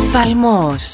Παλμός.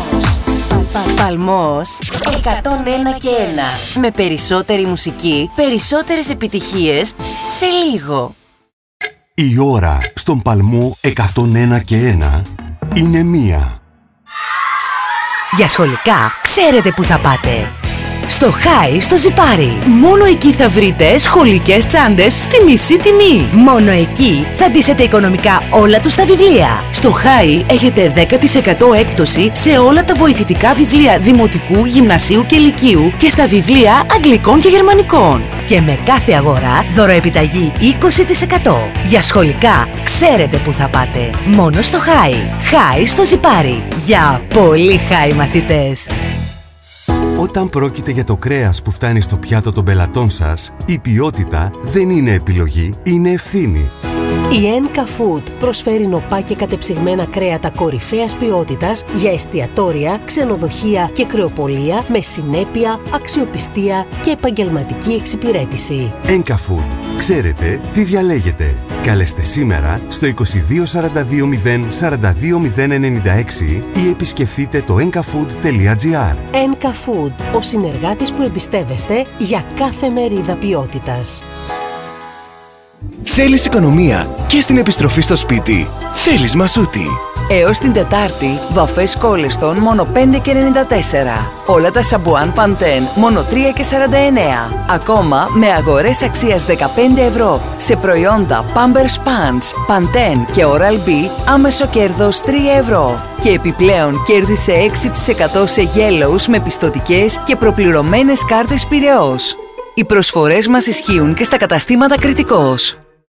Παλμός 101 και 1. Με περισσότερη μουσική, περισσότερες επιτυχίες σε λίγο. Η ώρα στον Παλμό 101 και 1 είναι 1. Για σχολικά, ξέρετε που θα πάτε. Στο Χάι, στο Ζιπάρι. Μόνο εκεί θα βρείτε σχολικές τσάντες στη μισή τιμή. Μόνο εκεί θα ντύσετε οικονομικά όλα τους τα βιβλία. Στο Χάι έχετε 10% έκπτωση σε όλα τα βοηθητικά βιβλία δημοτικού, γυμνασίου και λυκείου και στα βιβλία αγγλικών και γερμανικών. Και με κάθε αγορά δωροεπιταγή 20%. Για σχολικά, ξέρετε που θα πάτε. Μόνο στο Χάι. Χάι στο Ζιπάρι. Για πολύ Χάι μαθητές. Όταν πρόκειται για το κρέας που φτάνει στο πιάτο των πελατών σας, η ποιότητα δεν είναι επιλογή, είναι ευθύνη. Η Enka Food προσφέρει νοπά και κατεψυγμένα κρέατα κορυφαίας ποιότητας για εστιατόρια, ξενοδοχεία και κρεοπολία με συνέπεια, αξιοπιστία και επαγγελματική εξυπηρέτηση. Enka Food. Ξέρετε τι διαλέγετε. Καλέστε σήμερα στο 2242 042 096 ή επισκεφτείτε το enkafood.gr. Enka Food, ο συνεργάτης που εμπιστεύεστε για κάθε μερίδα ποιότητας. Θέλεις οικονομία και στην επιστροφή στο σπίτι. Θέλεις Μασούτη. Έως την Τετάρτη, βαφές Κόλεστον μόνο 5,94. Όλα τα σαμπουάν Pantene μόνο 3,49. Ακόμα με αγορές αξίας 15 ευρώ σε προϊόντα Pampers Pants, Pantene και Oral-B άμεσο κέρδος 3 ευρώ. Και επιπλέον κέρδισε 6% σε Yellows με πιστωτικές και προπληρωμένες κάρτες Πειραιώς. Οι προσφορές μας ισχύουν και στα καταστήματα Κρητικός.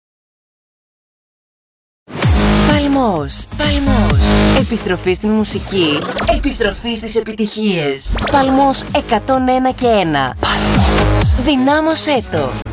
Παλμός. Επιστροφή στην μουσική. Επιστροφή στις επιτυχίες. Παλμός 101 και 1. Παλμός. Δυνάμωσέ το.